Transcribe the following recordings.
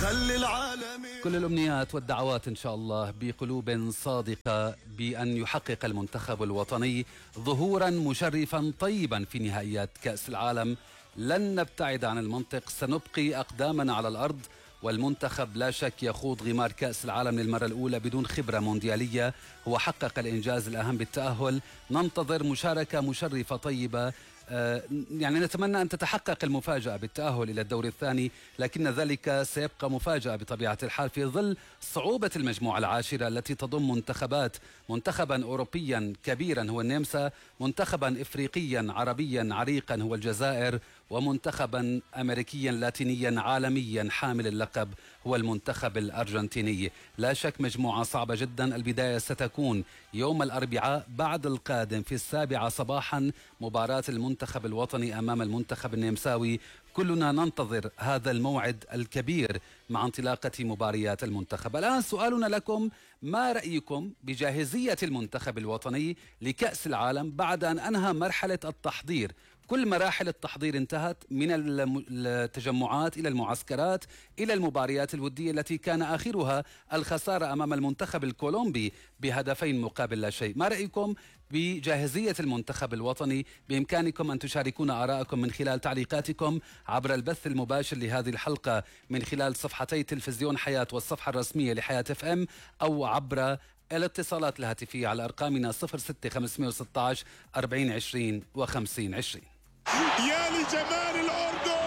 خلي العالم. كل الأمنيات والدعوات إن شاء الله بقلوب صادقة بأن يحقق المنتخب الوطني ظهورا مشرفا طيبا في نهائيات كأس العالم. لن نبتعد عن المنطق، سنبقي أقدامنا على الأرض، والمنتخب لا شك يخوض غمار كأس العالم للمرة الأولى بدون خبرة مونديالية. هو حقق الإنجاز الأهم بالتأهل، ننتظر مشاركة مشرفة طيبة. يعني نتمنى أن تتحقق المفاجأة بالتأهل إلى الدور الثاني، لكن ذلك سيبقى مفاجأة بطبيعة الحال في ظل صعوبة المجموعة العاشرة التي تضم منتخبا أوروبيا كبيرا هو النمسا، منتخبا إفريقيا عربيا عريقا هو الجزائر، ومنتخبا أمريكيا لاتينيا عالميا حامل اللقب هو المنتخب الأرجنتيني. لا شك مجموعة صعبة جدا. البداية ستكون يوم الأربعاء بعد القادم في 7 صباحا، مباراة المنتخب الوطني أمام المنتخب النمساوي. كلنا ننتظر هذا الموعد الكبير مع انطلاقة مباريات المنتخب. الآن سؤالنا لكم: ما رأيكم بجاهزية المنتخب الوطني لكأس العالم بعد أن أنهى مرحلة التحضير؟ كل مراحل التحضير انتهت، من التجمعات إلى المعسكرات إلى المباريات الودية التي كان آخرها الخسارة أمام المنتخب الكولومبي بهدفين مقابل لا شيء. ما رأيكم بجاهزية المنتخب الوطني؟ بإمكانكم أن تشاركونا آراءكم من خلال تعليقاتكم عبر البث المباشر لهذه الحلقة من خلال صفحتي تلفزيون حياة والصفحة الرسمية لحياة FM، أو عبر الاتصالات الهاتفية على أرقامنا 06 516 40 20 و50 20. يا لجمال الأردن!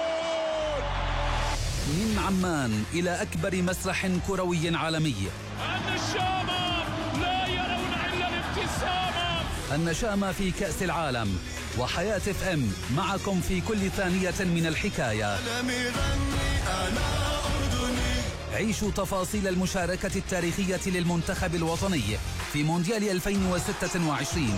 من عمان إلى أكبر مسرح كروي عالمي، النشامة لا يرون إلا الابتسامة. النشامة في كأس العالم، وحياة FM معكم في كل ثانية من الحكاية. عيشوا تفاصيل المشاركة التاريخية للمنتخب الوطني في مونديال 2026.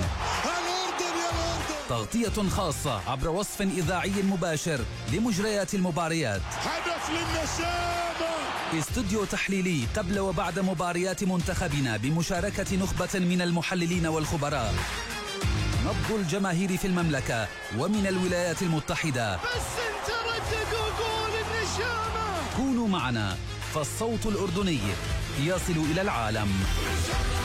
تغطية خاصة عبر وصف إذاعي مباشر لمجريات المباريات. هدف للنشامة. استوديو تحليلي قبل وبعد مباريات منتخبنا بمشاركة نخبة من المحللين والخبراء. نبض الجماهير في المملكة ومن الولايات المتحدة. بس انت رددوا جول النشامة. كونوا معنا، فالصوت الأردني يصل إلى العالم.